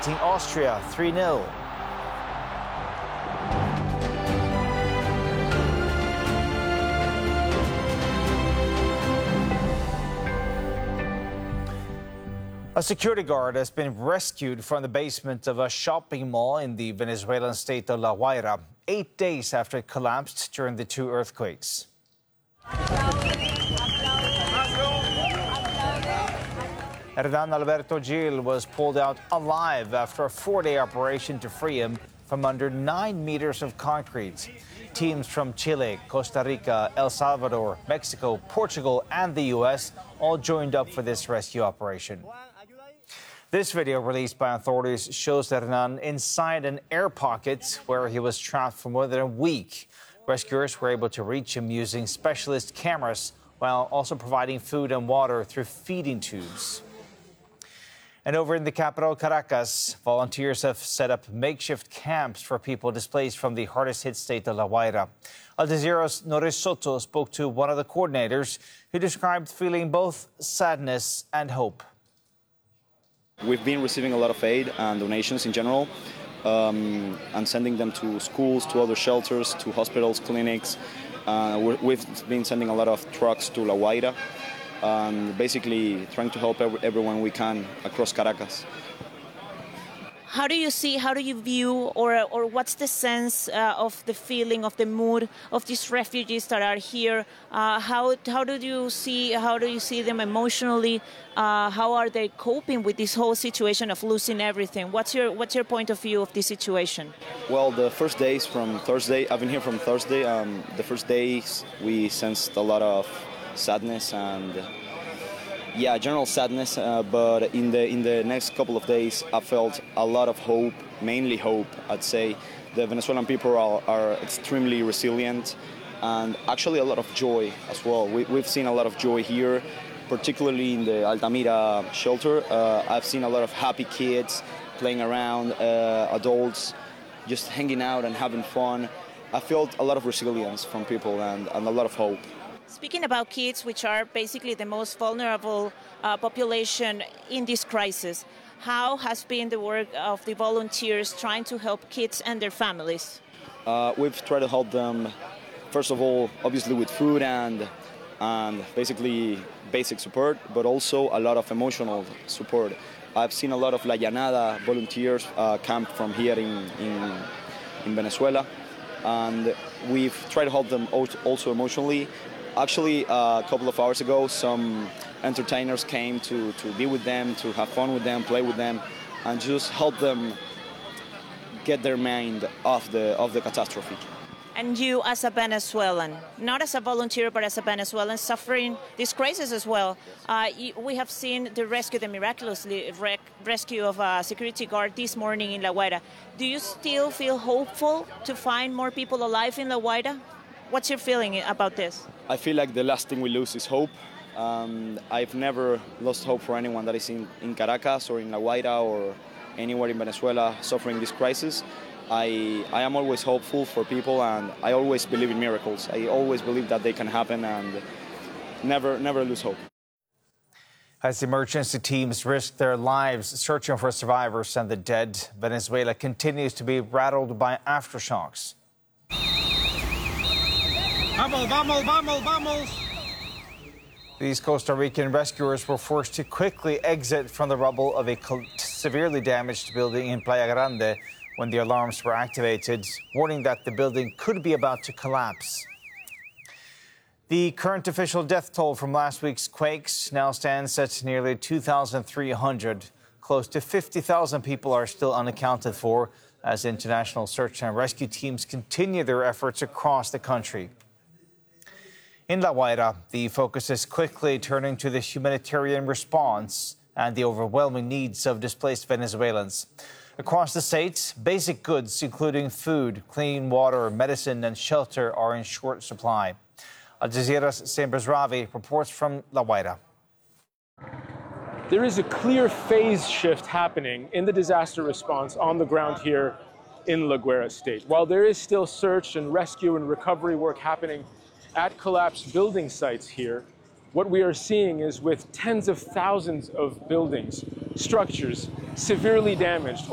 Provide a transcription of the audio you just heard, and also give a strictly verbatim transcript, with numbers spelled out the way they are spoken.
beating Austria three nil. A security guard has been rescued from the basement of a shopping mall in the Venezuelan state of La Guaira, eight days after it collapsed during the two earthquakes. Hernan Alberto Gil was pulled out alive after a four-day operation to free him from under nine meters of concrete. Teams from Chile, Costa Rica, El Salvador, Mexico, Portugal, and the U S all joined up for this rescue operation. This video released by authorities shows Hernan inside an air pocket where he was trapped for more than a week. Rescuers were able to reach him using specialist cameras while also providing food and water through feeding tubes. And over in the capital, Caracas, volunteers have set up makeshift camps for people displaced from the hardest-hit state of La Guaira. Al Jazeera's Norris Soto spoke to one of the coordinators who described feeling both sadness and hope. We've been receiving a lot of aid and donations in general, um, and sending them to schools, to other shelters, to hospitals, clinics. Uh, we're, we've been sending a lot of trucks to La Guaira, and basically trying to help every, everyone we can across Caracas. How do you see, how do you view, or, or what's the sense uh, of the feeling, of the mood of these refugees that are here? Uh, how, how do you see, how do you see them emotionally? Uh, how are they coping with this whole situation of losing everything? What's your, what's your point of view of this situation? Well, the first days from Thursday, I've been here from Thursday. Um, the first days we sensed a lot of sadness and Yeah, general sadness, uh, but in the in the next couple of days, I felt a lot of hope, mainly hope, I'd say. The Venezuelan people are, are extremely resilient, and actually a lot of joy as well. We, we've seen a lot of joy here, particularly in the Altamira shelter. Uh, I've seen a lot of happy kids playing around, uh, adults just hanging out and having fun. I felt a lot of resilience from people and, and a lot of hope. Speaking about kids, which are basically the most vulnerable uh, population in this crisis, how has been the work of the volunteers trying to help kids and their families? Uh, we've tried to help them, first of all, obviously with food and, and basically basic support, but also a lot of emotional support. I've seen a lot of La Llanada volunteers uh, camp from here in, in, in Venezuela, and we've tried to help them also emotionally. Actually, uh, a couple of hours ago, some entertainers came to, to be with them, to have fun with them, play with them, and just help them get their mind off the, off the catastrophe. And you, as a Venezuelan, not as a volunteer, but as a Venezuelan suffering this crisis as well, uh, we have seen the rescue, the miraculously rec rescue of a security guard this morning in La Guaira. Do you still feel hopeful to find more people alive in La Guaira? What's your feeling about this? I feel like the last thing we lose is hope. Um, I've never lost hope for anyone that is in, in Caracas or in La Guaira or anywhere in Venezuela suffering this crisis. I, I am always hopeful for people, and I always believe in miracles. I always believe that they can happen, and never, never lose hope. As emergency teams risk their lives searching for survivors and the dead, Venezuela continues to be rattled by aftershocks. Vamos, vamos, vamos, vamos. These Costa Rican rescuers were forced to quickly exit from the rubble of a severely damaged building in Playa Grande when the alarms were activated, warning that the building could be about to collapse. The current official death toll from last week's quakes now stands at nearly two thousand three hundred. Close to fifty thousand people are still unaccounted for as international search and rescue teams continue their efforts across the country. In La Guaira, the focus is quickly turning to the humanitarian response and the overwhelming needs of displaced Venezuelans. Across the state, basic goods, including food, clean water, medicine, and shelter, are in short supply. Al Jazeera's Sembres Ravi reports from La Guaira. There is a clear phase shift happening in the disaster response on the ground here in La Guaira State. While there is still search and rescue and recovery work happening at collapsed building sites here, what we are seeing is with tens of thousands of buildings, structures severely damaged